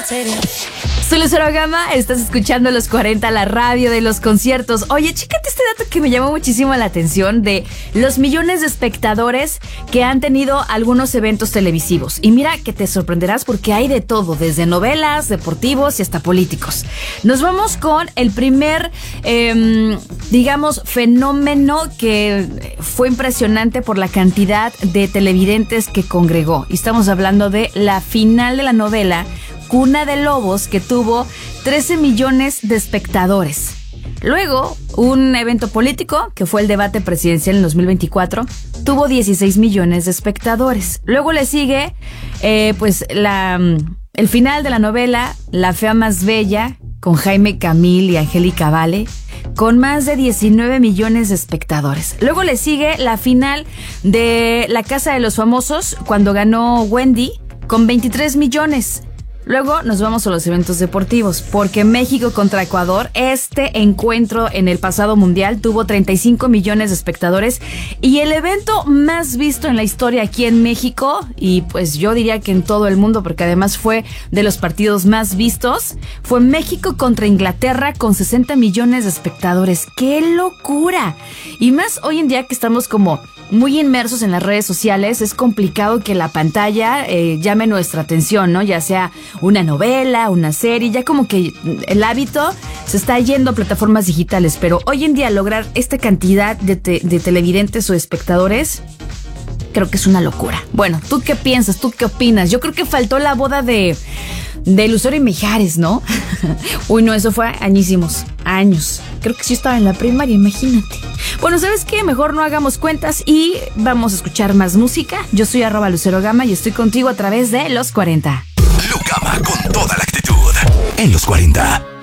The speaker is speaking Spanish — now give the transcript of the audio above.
Soy Lucero Gama, estás escuchando Los 40, la radio de los conciertos. Oye, chécate este dato que me llamó muchísimo la atención de los millones de espectadores que han tenido algunos eventos televisivos. Y mira que te sorprenderás porque hay de todo, desde novelas, deportivos y hasta políticos. Nos vamos con el primer, digamos, fenómeno que fue impresionante por la cantidad de televidentes que congregó. Y estamos hablando de la final de la novela Cuna de Lobos, que tuvo 13 millones de espectadores. Luego, un evento político, que fue el debate presidencial en 2024, tuvo 16 millones de espectadores. Luego le sigue, el final de la novela La Fea Más Bella, con Jaime Camil y Angélica Vale, con más de 19 millones de espectadores. Luego le sigue la final de La Casa de los Famosos, cuando ganó Wendy, con 23 millones. Luego nos vamos a los eventos deportivos, porque México contra Ecuador, este encuentro en el pasado mundial, tuvo 35 millones de espectadores, y el evento más visto en la historia aquí en México, y pues yo diría que en todo el mundo, porque además fue de los partidos más vistos, fue México contra Inglaterra con 60 millones de espectadores. ¡Qué locura! Y más hoy en día que estamos como muy inmersos en las redes sociales, es complicado que la pantalla llame nuestra atención, ¿no? Ya sea una novela, una serie, ya como que el hábito se está yendo a plataformas digitales, pero hoy en día lograr esta cantidad de televidentes o espectadores, creo que es una locura. Bueno, ¿tú qué piensas? ¿Tú qué opinas? Yo creo que faltó la boda de Lucero y Mijares, ¿no? Uy, no, eso fue añísimos, años. Creo que sí estaba en la primaria, imagínate. Bueno, ¿sabes qué? Mejor no hagamos cuentas y vamos a escuchar más música. Yo soy @LuceroGama y estoy contigo a través de Los 40. Lu Gama con toda la actitud en Los 40.